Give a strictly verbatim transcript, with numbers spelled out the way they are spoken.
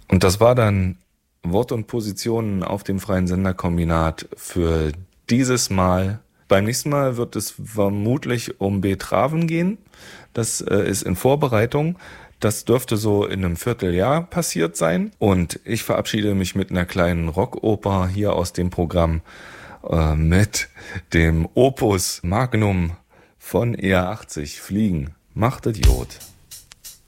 Und das war dann Wort und Positionen auf dem Freien Senderkombinat für dieses Mal. Beim nächsten Mal wird es vermutlich um Betraven gehen. Das äh, ist in Vorbereitung. Das dürfte so in einem Vierteljahr passiert sein. Und ich verabschiede mich mit einer kleinen Rockoper hier aus dem Programm äh, mit dem Opus Magnum von E R achtzig Fliegen. Macht Idiot.